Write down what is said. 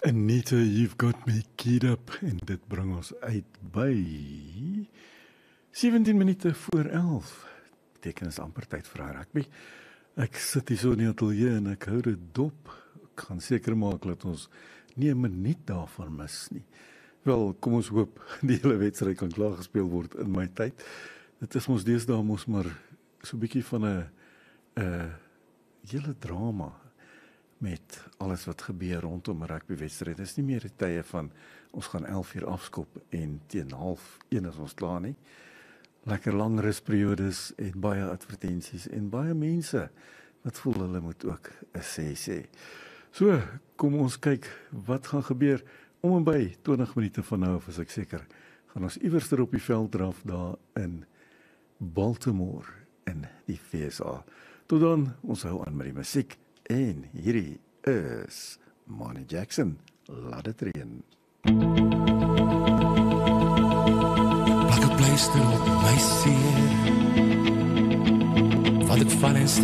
Anita, you've got me keyed up. En dit bring ons uit by 17 minute voor 11. Beteken is amper tyd vir haar rugby. Ek sit hier so in die atelier en ek hou dit dop. Ek gaan seker maak dat ons nie 'n minuut daarvan mis nie. Wel, kom ons hoop die hele wedstryd kan klaar gespeel word in my tyd. Dit is ons deesdae mos maar so 'n bietjie van 'n hele drama met alles wat gebeur rondom 'n rugbywedstryd. Dit is nie meer die tye van ons gaan 11 uur afskop en teen 12:30 is ons klaar nie. Lekker lang rusperiodes en baie advertensies en baie mense wat voel hulle moet ook 'n sê. So, kom ons kyk wat gaan gebeur om en by 20 minute van nou af, is ek seker, gaan ons iewers op die veld draf daar in Baltimore in die VSA. Tot dan, ons hou aan met die musiek en hierdie is Money Jackson, laat dit reën. Like a pleister op my seer, wat ek val en